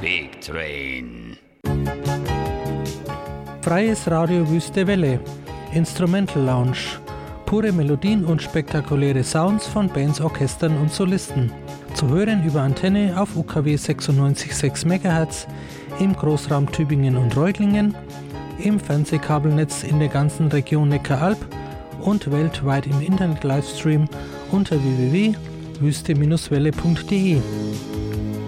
Big Train. Freies Radio Wüste Welle. Instrumental Lounge. Pure Melodien und spektakuläre Sounds von Bands, Orchestern und Solisten. Zu hören über Antenne auf UKW 96,6 MHz, im Großraum Tübingen und Reutlingen, im Fernsehkabelnetz in der ganzen Region Neckaralb und weltweit im Internet-Livestream unter www.wüste-welle.de.